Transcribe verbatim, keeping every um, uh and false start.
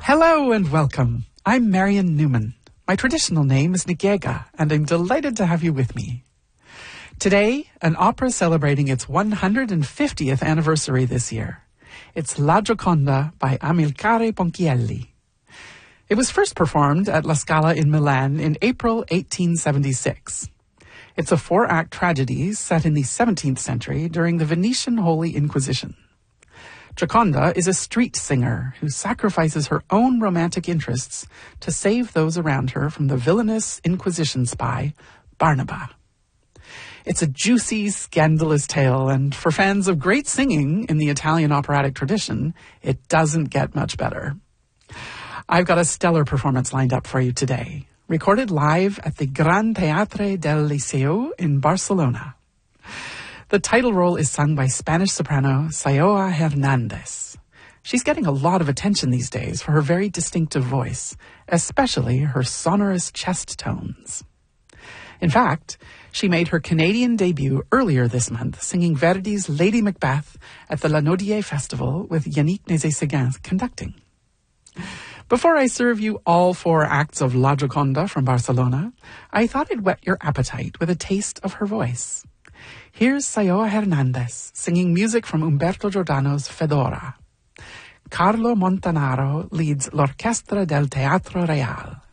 Hello and welcome. I'm Marion Newman. My traditional name is Ngega, and I'm delighted to have you with me. Today, an opera celebrating its one hundred fiftieth anniversary this year. It's La Gioconda by Amilcare Ponchielli. It was first performed at La Scala in Milan in April eighteen seventy-six. It's a four-act tragedy set in the seventeenth century during the Venetian Holy Inquisition. Gioconda is a street singer who sacrifices her own romantic interests to save those around her from the villainous Inquisition spy, Barnaba. It's a juicy, scandalous tale, and for fans of great singing in the Italian operatic tradition, it doesn't get much better. I've got a stellar performance lined up for you today, recorded live at the Gran Teatre del Liceu in Barcelona. The title role is sung by Spanish soprano Sayoa Hernandez. She's getting a lot of attention these days for her very distinctive voice, especially her sonorous chest tones. In fact, she made her Canadian debut earlier this month singing Verdi's Lady Macbeth at the La Naudier Festival with Yannick Nézet-Séguin conducting. Before I serve you all four acts of La Gioconda from Barcelona, I thought I'd whet your appetite with a taste of her voice. Here's Sayoa Hernandez singing music from Umberto Giordano's Fedora. Carlo Montanaro leads L'Orchestra del Teatro Real.